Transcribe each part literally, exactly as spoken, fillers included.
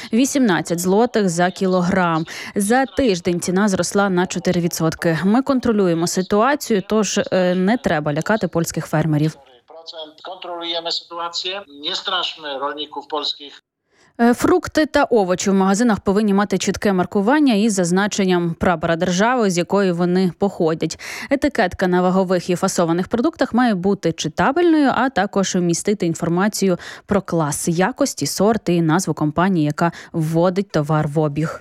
вісімнадцять злотих за кілограм. За тиждень ціна зросла на чотири відсотки. Ми контролюємо ситуацію, тож не треба лякати польських фермерів. Контролюємо ситуацію, не страшимо rolników польських. Фрукти та овочі в магазинах повинні мати чітке маркування із зазначенням прапора держави, з якої вони походять. Етикетка на вагових і фасованих продуктах має бути читабельною, а також містити інформацію про клас якості, сорт і назву компанії, яка вводить товар в обіг.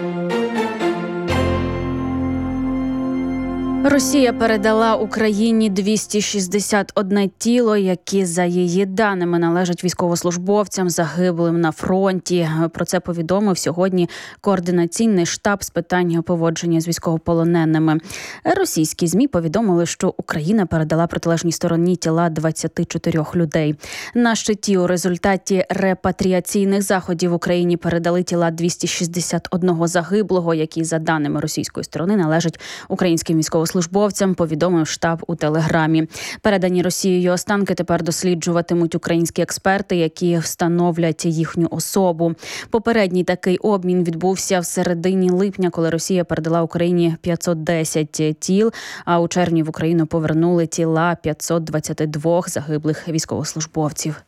Росія передала Україні двісті шістдесят одне тіло, які, за її даними, належать військовослужбовцям, загиблим на фронті. Про це повідомив сьогодні координаційний штаб з питань поводження з військовополоненими. Російські ЗМІ повідомили, що Україна передала протилежній стороні тіла двадцяти чотирьох людей. На щиті у результаті репатріаційних заходів в Україні передали тіла двісті шістдесят одного загиблого, які, за даними російської сторони, належать українським військовослужбовцям. Службовцям, повідомив штаб у Телеграмі. Передані Росією останки тепер досліджуватимуть українські експерти, які встановлять їхню особу. Попередній такий обмін відбувся в середині липня, коли Росія передала Україні п'ятсот десять тіл, а у червні в Україну повернули тіла п'ятсот двадцять два загиблих військовослужбовців.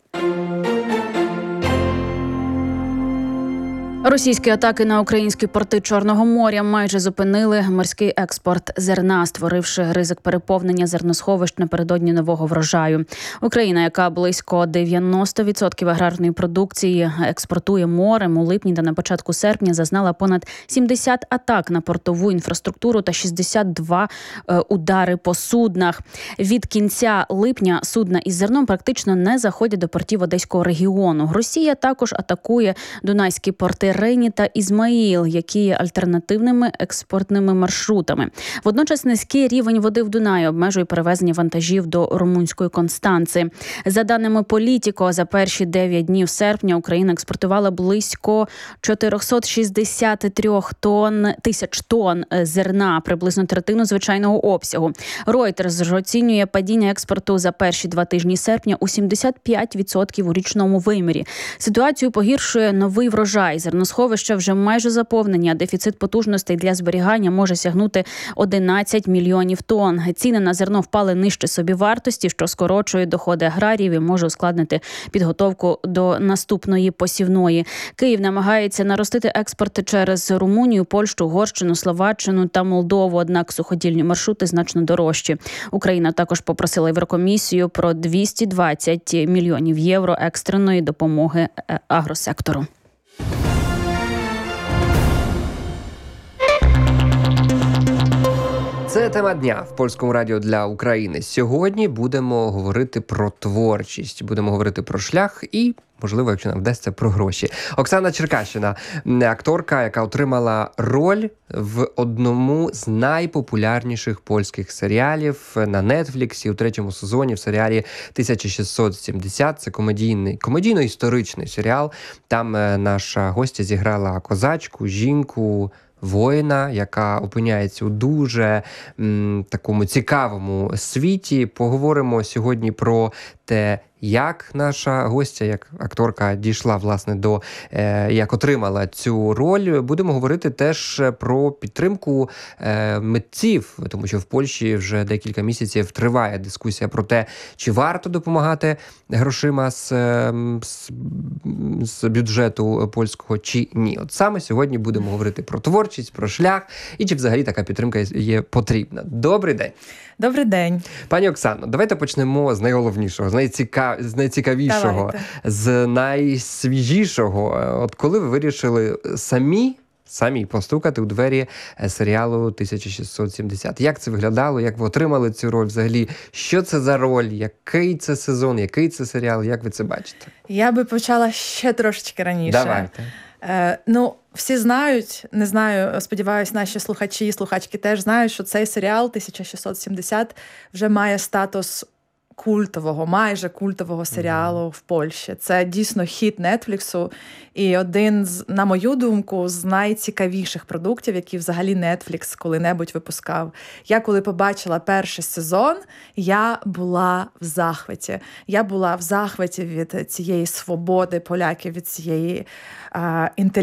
Російські атаки на українські порти Чорного моря майже зупинили морський експорт зерна, створивши ризик переповнення зерносховищ напередодні нового врожаю. Україна, яка близько дев'яносто відсотків аграрної продукції експортує морем, у липні та на початку серпня зазнала понад сімдесят атак на портову інфраструктуру та шістдесят два е, удари по суднах. Від кінця липня судна із зерном практично не заходять до портів Одеського регіону. Росія також атакує дунайські порти Рейні та Ізмаїл, які є альтернативними експортними маршрутами. Водночас низький рівень води в Дунаї обмежує перевезення вантажів до румунської Констанци. За даними Політіко, за перші дев'ять днів серпня Україна експортувала близько чотириста шістдесят три тонн, тисяч тонн зерна, приблизно третину звичайного обсягу. Reuters ж оцінює падіння експорту за перші два тижні серпня у сімдесят п'ять відсотків у річному вимірі. Ситуацію погіршує новий врожай. Зерносховища вже майже заповнені, а дефіцит потужностей для зберігання може сягнути одинадцять мільйонів тонн. Ціни на зерно впали нижче собівартості, що скорочує доходи аграріїв і може ускладнити підготовку до наступної посівної. Київ намагається наростити експорт через Румунію, Польщу, Угорщину, Словаччину та Молдову, однак суходільні маршрути значно дорожчі. Україна також попросила Єврокомісію про двісті двадцять мільйонів євро екстреної допомоги агросектору. Це тема дня в Польському радіо для України. Сьогодні будемо говорити про творчість, будемо говорити про шлях і, можливо, якщо нам вдасться, про гроші. Оксана Черкащина, акторка, яка отримала роль в одному з найпопулярніших польських серіалів на Нетфліксі у третьому сезоні в серіалі тисяча шістсот сімдесят. Це комедійний, комедійно-історичний серіал. Там наша гостя зіграла козачку, жінку, воїна, яка опиняється у дуже м, такому цікавому світі. Поговоримо сьогодні про те, як наша гостя, як акторка, дійшла, власне, до, е, як отримала цю роль. Будемо говорити теж про підтримку е, митців, тому що в Польщі вже декілька місяців триває дискусія про те, чи варто допомагати грошима з, з, з бюджету польського, чи ні. От саме сьогодні будемо говорити про творчість, про шлях, і чи взагалі така підтримка є потрібна. Добрий день. Добрий день. Пані Оксано, давайте почнемо з найголовнішого, з, найцікав... з найцікавішого, Давайте. з найсвіжішого. От коли ви вирішили самі, самі постукати у двері серіалу тисяча шістсот сімдесят. Як це виглядало? Як ви отримали цю роль взагалі? Що це за роль? Який це сезон? Який це серіал? Як ви це бачите? Я би почала ще трошечки раніше. Давайте. Е, ну, всі знають, не знаю, сподіваюся, наші слухачі і слухачки теж знають, що цей серіал тисяча шістсот сімдесят вже має статус культового, майже культового серіалу mm. в Польщі. Це дійсно хіт Нетфліксу і один, з, на мою думку, з найцікавіших продуктів, які взагалі Нетфлікс коли-небудь випускав. Я коли побачила перший сезон, я була в захваті. Я була в захваті від цієї свободи поляків, від цієї інтелігентності,